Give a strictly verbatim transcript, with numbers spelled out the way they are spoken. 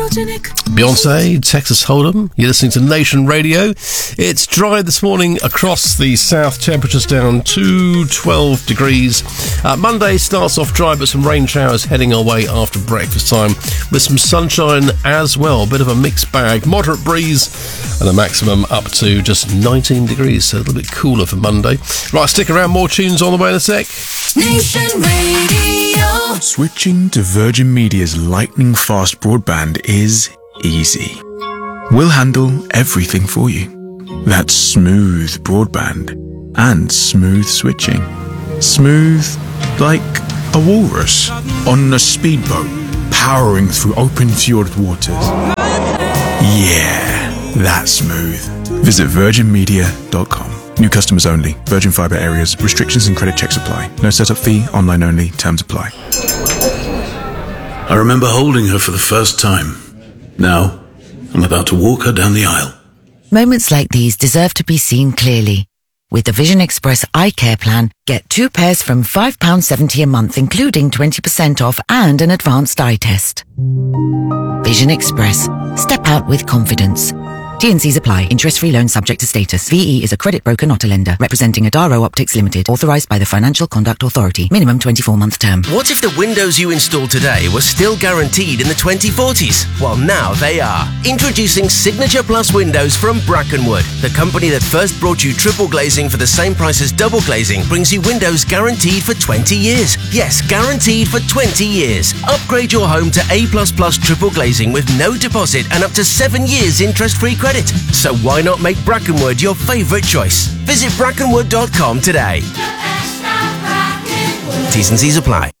Beyonce, Texas Hold'em. You're listening to Nation Radio. It's dry this morning across the south. Temperatures down to twelve degrees. Uh, Monday starts off dry, but some rain showers heading our way after breakfast time, with some sunshine as well. Bit of a mixed bag. Moderate breeze and a maximum up to just nineteen degrees, so a little bit cooler for Monday. Right, stick around. More tunes on the way in a sec. Nation Radio. Switching to Virgin Media's lightning-fast broadband is easy. We'll handle everything for you. That's smooth broadband and smooth switching. Smooth like a walrus on a speedboat powering through open fjord waters. Yeah, that's smooth. Visit virgin media dot com. New customers only. Virgin Fibre areas. Restrictions and credit checks apply. No setup fee. Online only. Terms apply. I remember holding her for the first time. Now, I'm about to walk her down the aisle. Moments like these deserve to be seen clearly. With the Vision Express Eye Care Plan, get two pairs from five pounds seventy a month, including twenty percent off and an advanced eye test. Vision Express. Step out with confidence. T and C's apply. Interest-free loan subject to status. V E is a credit broker, not a lender. Representing Adaro Optics Limited. Authorised by the Financial Conduct Authority. Minimum twenty-four month term. What if the windows you install today were still guaranteed in the twenty forties? Well, now they are. Introducing Signature Plus Windows from Brackenwood. The company that first brought you triple glazing for the same price as double glazing brings you windows guaranteed for twenty years. Yes, guaranteed for twenty years. Upgrade your home to A plus plus triple glazing with no deposit and up to seven years interest-free credit. So why not make Brackenwood your favourite choice? Visit brackenwood dot com today. T's and C's apply.